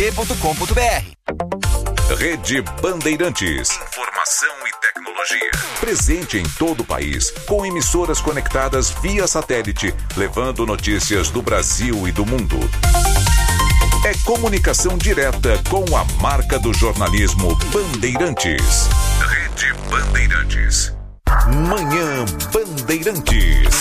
Rede Bandeirantes. Informação e tecnologia. Presente em todo o país, com emissoras conectadas via satélite, levando notícias do Brasil e do mundo. É comunicação direta com a marca do jornalismo Bandeirantes. Rede Bandeirantes. Manhã Bandeirantes.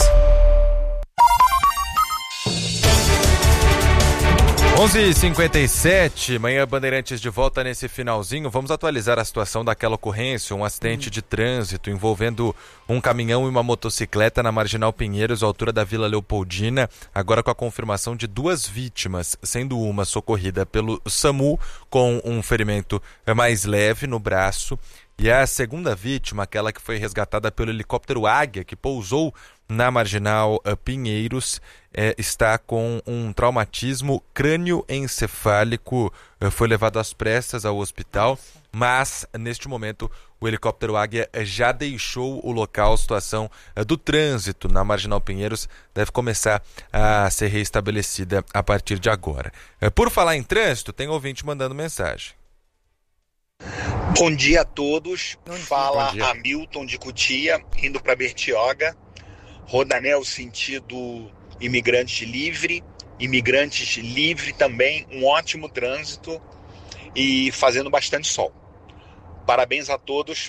11h57, Manhã Bandeirantes de volta nesse finalzinho. Vamos atualizar a situação daquela ocorrência, um acidente de trânsito envolvendo um caminhão e uma motocicleta na Marginal Pinheiros, à altura da Vila Leopoldina, agora com a confirmação de 2 vítimas, sendo uma socorrida pelo SAMU com um ferimento mais leve no braço, e a segunda vítima, aquela que foi resgatada pelo helicóptero Águia, que pousou na Marginal Pinheiros, está com um traumatismo crânioencefálico, foi levado às pressas ao hospital, mas neste momento o helicóptero Águia já deixou o local. A situação do trânsito na Marginal Pinheiros deve começar a ser reestabelecida a partir de agora. Por falar em trânsito, tem ouvinte mandando mensagem. Bom dia a todos. Fala Bom dia. Hamilton de Cutia, indo para Bertioga. Rodanel sentido Imigrante Livre. Imigrantes Livre também, um ótimo trânsito e fazendo bastante sol. Parabéns a todos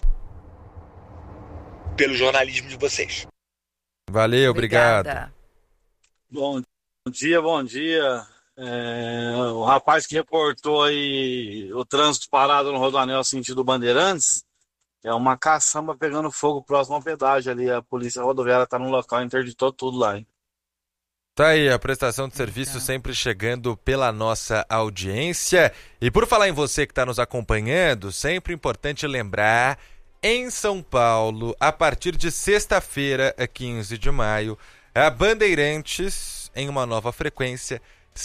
pelo jornalismo de vocês. Valeu, obrigado. Bom dia. O rapaz que reportou aí o trânsito parado no Rodoanel sentido Bandeirantes, é uma caçamba pegando fogo próximo ao pedágio ali. A polícia rodoviária está no local, interditou tudo lá, hein? Tá aí a prestação de serviço sempre chegando pela nossa audiência. E por falar em você que está nos acompanhando, sempre importante lembrar, em São Paulo, a partir de sexta-feira, 15 de maio, a Bandeirantes em uma nova frequência,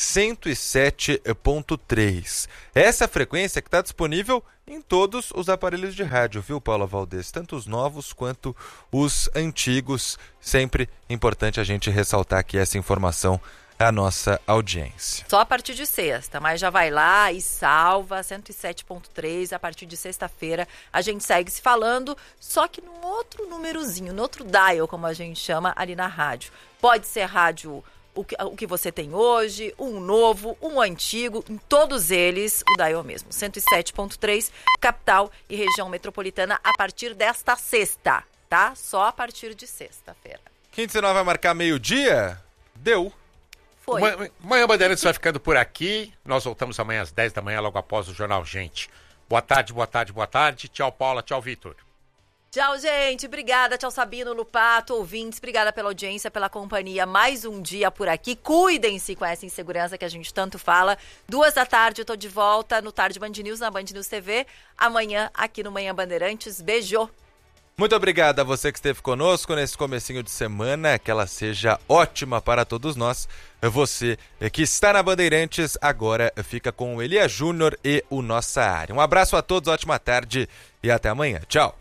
107.3. Essa frequência que está disponível em todos os aparelhos de rádio, viu, Paula Valdez? Tanto os novos quanto os antigos. Sempre importante a gente ressaltar aqui essa informação à nossa audiência. Só a partir de sexta, mas já vai lá e salva 107.3. A partir de sexta-feira a gente segue se falando, só que num outro númerozinho, no outro dial, como a gente chama ali na rádio. Pode ser rádio o que você tem hoje, um novo, um antigo, em todos eles o dial mesmo, 107.3, capital e região metropolitana a partir desta sexta, tá? Só a partir de sexta-feira. 15:09 vai marcar meio-dia? Deu. Foi. Manhã Bandeirantes vai ficando por aqui, nós voltamos amanhã às 10 da manhã, logo após o Jornal Gente. Boa tarde. Tchau, Paula. Tchau, Vitor. Tchau, gente. Obrigada. Tchau, Sabino, Lupato, ouvintes. Obrigada pela audiência, pela companhia. Mais um dia por aqui. Cuidem-se com essa insegurança que a gente tanto fala. 14h eu tô de volta no Tarde Band News, na Band News TV. Amanhã, aqui no Manhã Bandeirantes. Beijo. Muito obrigado a você que esteve conosco nesse comecinho de semana. Que ela seja ótima para todos nós. Você que está na Bandeirantes agora fica com o Elia Júnior e o Nossa Área. Um abraço a todos, ótima tarde e até amanhã. Tchau.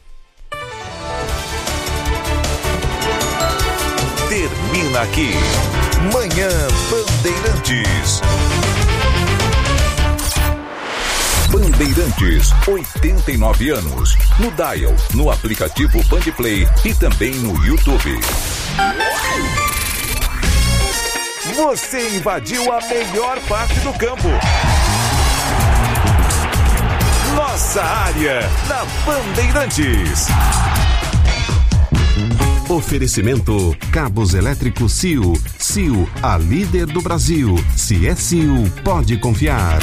Termina aqui. Manhã Bandeirantes. Bandeirantes, 89 anos. No dial, no aplicativo Bandplay e também no YouTube. Você invadiu a melhor parte do campo. Nossa Área, na Bandeirantes. Oferecimento Cabos Elétricos Sil. Sil, a líder do Brasil. Se é Sil, pode confiar.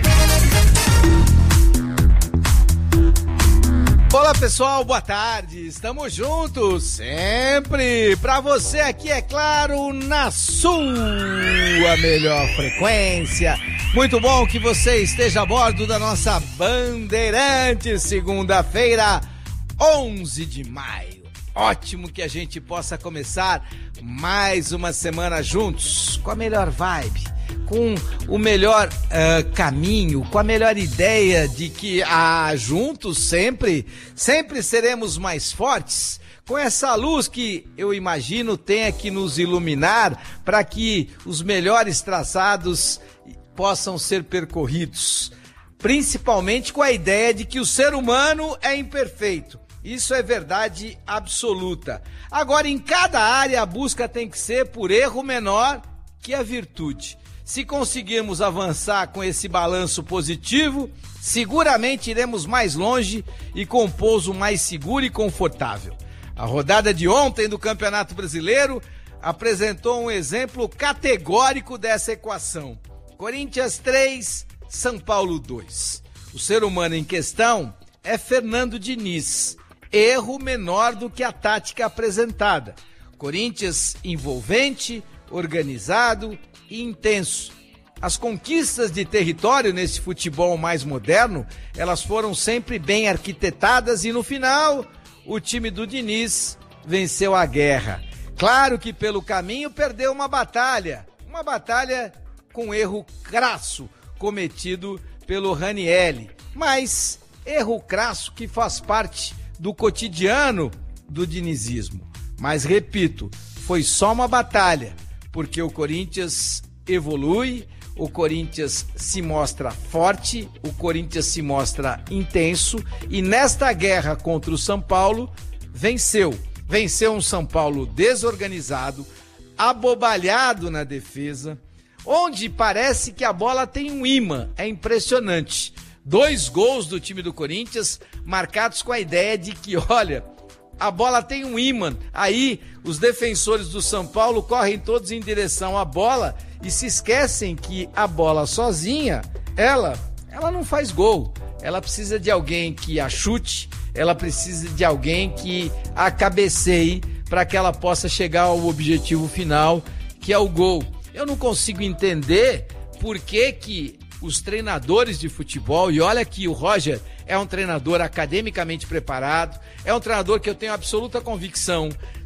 Olá pessoal, boa tarde, estamos juntos, sempre pra você aqui, é claro, na sua melhor frequência. Muito bom que você esteja a bordo da nossa Bandeirantes, segunda-feira, 11 de maio. Ótimo que a gente possa começar mais uma semana juntos, com a melhor vibe, com o melhor caminho, com a melhor ideia de que juntos sempre seremos mais fortes, com essa luz que eu imagino tenha que nos iluminar para que os melhores traçados possam ser percorridos, principalmente com a ideia de que o ser humano é imperfeito. Isso é verdade absoluta. Agora, em cada área, a busca tem que ser por erro menor que a virtude. Se conseguirmos avançar com esse balanço positivo, seguramente iremos mais longe e com pouso mais seguro e confortável. A rodada de ontem do Campeonato Brasileiro apresentou um exemplo categórico dessa equação. Corinthians 3, São Paulo 2. O ser humano em questão é Fernando Diniz. Erro menor do que a tática apresentada. Corinthians envolvente, organizado e intenso. As conquistas de território nesse futebol mais moderno, elas foram sempre bem arquitetadas e no final, o time do Diniz venceu a guerra. Claro que pelo caminho perdeu uma batalha com erro crasso cometido pelo Ranieri, mas erro crasso que faz parte do cotidiano do dinizismo. Mas repito, foi só uma batalha, porque o Corinthians evolui, o Corinthians se mostra forte, o Corinthians se mostra intenso e nesta guerra contra o São Paulo venceu. Venceu um São Paulo desorganizado, abobalhado na defesa, onde parece que a bola tem um imã, é impressionante. 2 gols do time do Corinthians marcados com a ideia de que, olha, a bola tem um imã. Aí os defensores do São Paulo correm todos em direção à bola e se esquecem que a bola sozinha, ela não faz gol. Ela precisa de alguém que a chute, ela precisa de alguém que a cabeceie para que ela possa chegar ao objetivo final, que é o gol. Eu não consigo entender por que os treinadores de futebol, e olha que o Roger é um treinador academicamente preparado, é um treinador que eu tenho absoluta convicção,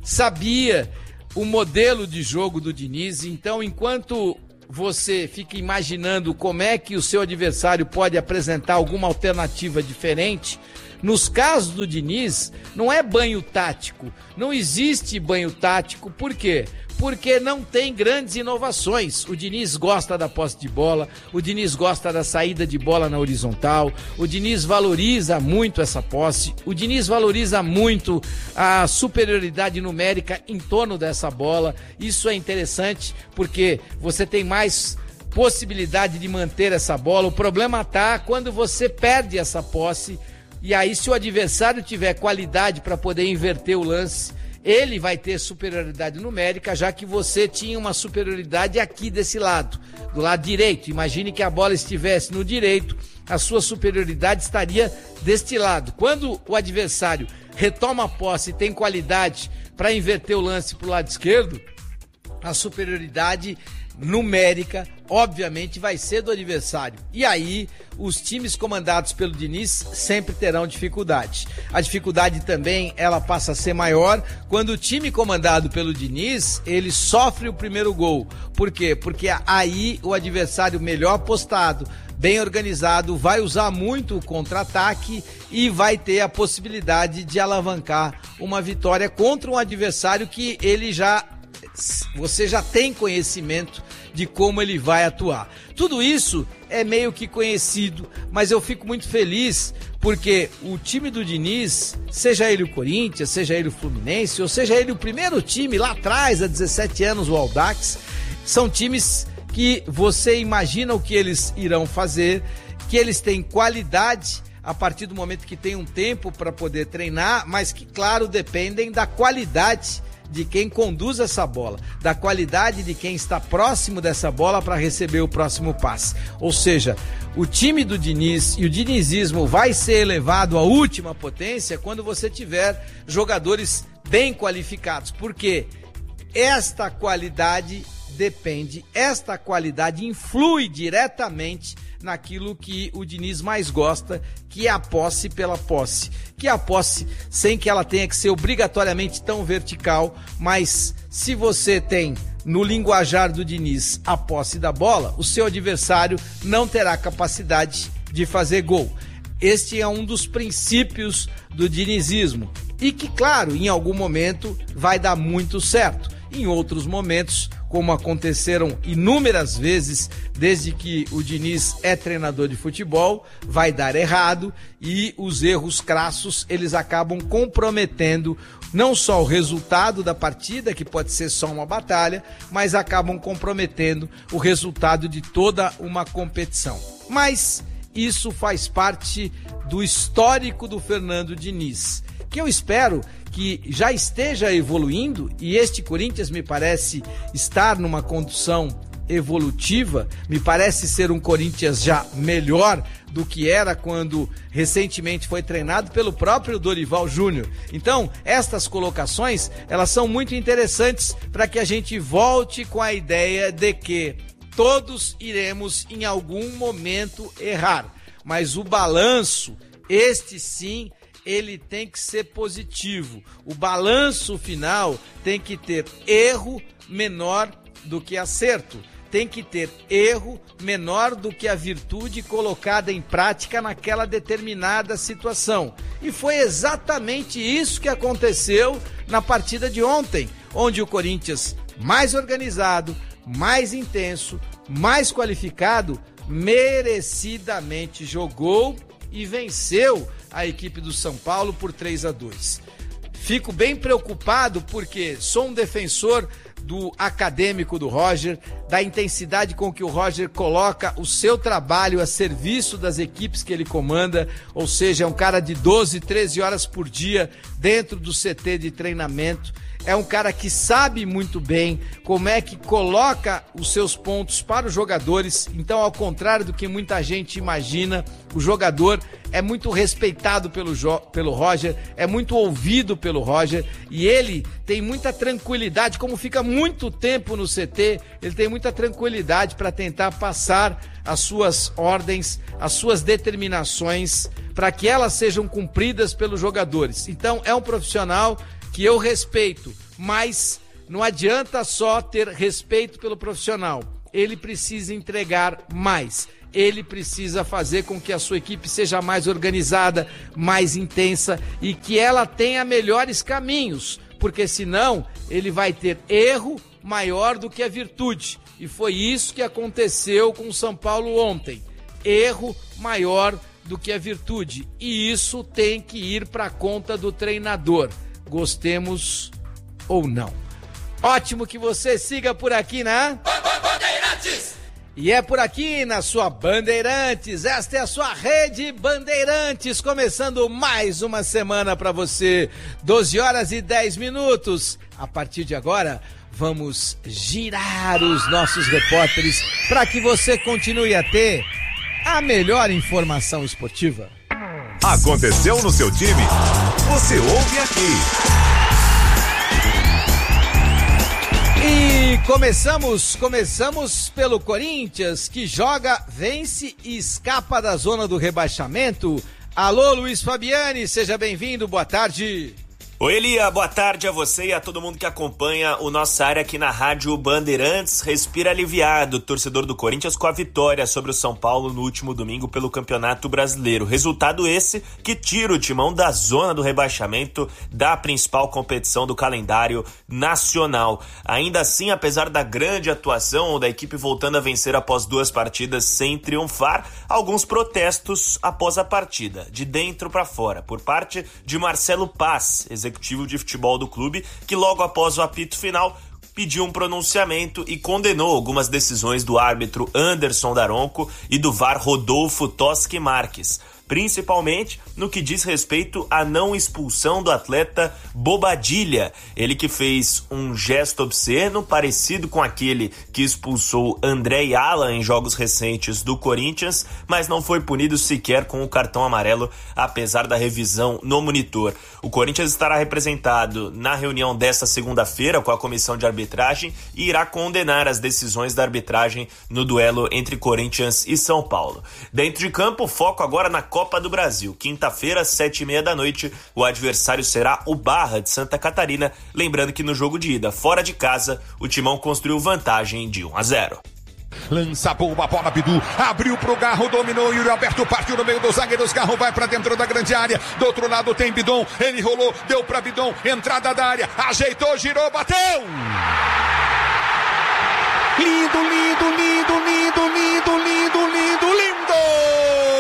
sabia o modelo de jogo do Diniz, então enquanto você fica imaginando como é que o seu adversário pode apresentar alguma alternativa diferente, nos casos do Diniz, não é banho tático, não existe banho tático, por quê? Porque não tem grandes inovações. O Diniz gosta da posse de bola, o Diniz gosta da saída de bola na horizontal, o Diniz valoriza muito essa posse, o Diniz valoriza muito a superioridade numérica em torno dessa bola. Isso é interessante porque você tem mais possibilidade de manter essa bola. O problema está quando você perde essa posse e aí se o adversário tiver qualidade para poder inverter o lance, ele vai ter superioridade numérica, já que você tinha uma superioridade aqui desse lado, do lado direito. Imagine que a bola estivesse no direito, a sua superioridade estaria deste lado. Quando o adversário retoma a posse e tem qualidade para inverter o lance para o lado esquerdo, a superioridade numérica, obviamente, vai ser do adversário. E aí, os times comandados pelo Diniz sempre terão dificuldade. A dificuldade também, ela passa a ser maior quando o time comandado pelo Diniz, ele sofre o primeiro gol. Por quê? Porque aí o adversário melhor postado, bem organizado, vai usar muito o contra-ataque e vai ter a possibilidade de alavancar uma vitória contra um adversário que você já tem conhecimento de como ele vai atuar. Tudo isso é meio que conhecido, mas eu fico muito feliz porque o time do Diniz, seja ele o Corinthians, seja ele o Fluminense, ou seja ele o primeiro time lá atrás, há 17 anos, o Audax, são times que você imagina o que eles irão fazer, que eles têm qualidade a partir do momento que tem um tempo para poder treinar, mas que, claro, dependem da qualidade de quem conduz essa bola, da qualidade de quem está próximo dessa bola para receber o próximo passe. Ou seja, o time do Diniz e o dinizismo vai ser elevado à última potência quando você tiver jogadores bem qualificados, porque esta qualidade influi diretamente naquilo que o Diniz mais gosta, que é a posse pela posse. Que é a posse sem que ela tenha que ser obrigatoriamente tão vertical, mas se você tem no linguajar do Diniz a posse da bola, o seu adversário não terá capacidade de fazer gol. Este é um dos princípios do dinizismo e que, claro, em algum momento vai dar muito certo. Em outros momentos, como aconteceram inúmeras vezes desde que o Diniz é treinador de futebol, vai dar errado e os erros crassos, eles acabam comprometendo não só o resultado da partida, que pode ser só uma batalha, mas acabam comprometendo o resultado de toda uma competição. Mas isso faz parte do histórico do Fernando Diniz, que eu espero que já esteja evoluindo, e este Corinthians me parece estar numa condução evolutiva, me parece ser um Corinthians já melhor do que era quando recentemente foi treinado pelo próprio Dorival Júnior. Então, estas colocações, elas são muito interessantes para que a gente volte com a ideia de que todos iremos em algum momento errar, mas o balanço, este sim, ele tem que ser positivo. O balanço final tem que ter erro menor do que acerto. Tem que ter erro menor do que a virtude colocada em prática naquela determinada situação. E foi exatamente isso que aconteceu na partida de ontem, onde o Corinthians, mais organizado, mais intenso, mais qualificado, merecidamente jogou e venceu a equipe do São Paulo por 3-2. Fico bem preocupado porque sou um defensor do acadêmico do Roger, da intensidade com que o Roger coloca o seu trabalho a serviço das equipes que ele comanda, ou seja, é um cara de 12, 13 horas por dia dentro do CT de treinamento. É um cara que sabe muito bem como é que coloca os seus pontos para os jogadores. Então, ao contrário do que muita gente imagina, o jogador é muito respeitado pelo Roger, é muito ouvido pelo Roger, e ele tem muita tranquilidade, como fica muito tempo no CT, ele tem muita tranquilidade para tentar passar as suas ordens, as suas determinações, para que elas sejam cumpridas pelos jogadores. Então, é um profissional que eu respeito, mas não adianta só ter respeito pelo profissional. Ele precisa entregar mais. Ele precisa fazer com que a sua equipe seja mais organizada, mais intensa e que ela tenha melhores caminhos, porque senão ele vai ter erro maior do que a virtude. E foi isso que aconteceu com o São Paulo ontem. Erro maior do que a virtude. E isso tem que ir para a conta do treinador. Gostemos ou não. Ótimo que você siga por aqui na Bandeirantes. E é por aqui na sua Bandeirantes. Esta é a sua Rede Bandeirantes, começando mais uma semana para você. 12h10. A partir de agora, vamos girar os nossos repórteres para que você continue a ter a melhor informação esportiva. Aconteceu no seu time? Você ouve aqui. E começamos pelo Corinthians, que joga, vence e escapa da zona do rebaixamento. Alô, Luiz Fabiani, seja bem-vindo, boa tarde. Oi, Elia, boa tarde a você e a todo mundo que acompanha o Nossa Área aqui na Rádio Bandeirantes. Respira aliviado, torcedor do Corinthians, com a vitória sobre o São Paulo no último domingo pelo Campeonato Brasileiro. Resultado esse que tira o timão da zona do rebaixamento da principal competição do calendário nacional. Ainda assim, apesar da grande atuação da equipe voltando a vencer após 2 partidas sem triunfar, alguns protestos após a partida, de dentro para fora, por parte de Marcelo Paz, executivo de futebol do clube, que logo após o apito final pediu um pronunciamento e condenou algumas decisões do árbitro Anderson Daronco e do VAR Rodolfo Toschi Marques, principalmente no que diz respeito à não expulsão do atleta Bobadilha, ele que fez um gesto obsceno parecido com aquele que expulsou André Ayala em jogos recentes do Corinthians, mas não foi punido sequer com o cartão amarelo, apesar da revisão no monitor. O Corinthians estará representado na reunião desta segunda-feira com a comissão de arbitragem e irá condenar as decisões da arbitragem no duelo entre Corinthians e São Paulo. Dentro de campo, foco agora na Copa do Brasil. Quinta-feira, 19h30, o adversário será o Barra de Santa Catarina. Lembrando que no jogo de ida, fora de casa, o Timão construiu vantagem de 1-0. Lança boa bola, Bidu. Abriu pro Garro, dominou. Yuri Alberto partiu no meio dos zagueiros. Garro vai pra dentro da grande área. Do outro lado tem Bidon. Ele rolou, deu pra Bidon. Entrada da área. Ajeitou, girou, bateu! Lindo, lindo, lindo, lindo.